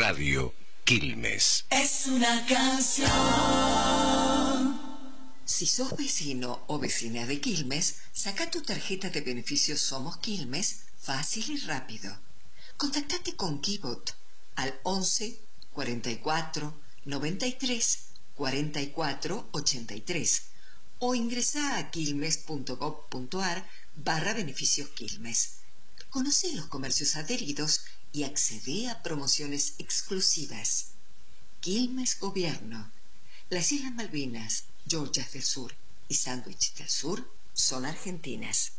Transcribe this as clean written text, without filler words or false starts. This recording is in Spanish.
Radio Quilmes. Es una canción. Si sos vecino o vecina de Quilmes, saca tu tarjeta de beneficios Somos Quilmes fácil y rápido. Contactate con Kibot al 11 44 93 44 83 o ingresa a quilmes.gov.ar/beneficios Quilmes. Conoce los comercios adheridos y accede a promociones exclusivas. Quilmes Gobierno. Las Islas Malvinas, Georgias del Sur y Sándwich del Sur son argentinas.